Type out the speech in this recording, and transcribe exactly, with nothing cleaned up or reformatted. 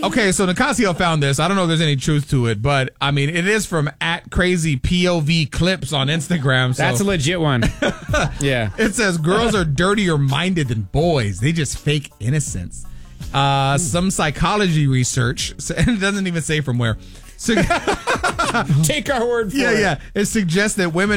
Okay, so Nicasio found this. I don't know if there's any truth to it, but I mean, it is from at crazy P O V clips on Instagram. So. That's a legit one. Yeah. It says girls are dirtier minded than boys. They just fake innocence. Uh, some psychology research, and it doesn't even say from where. So, take our word for yeah, it. Yeah, yeah. It suggests that women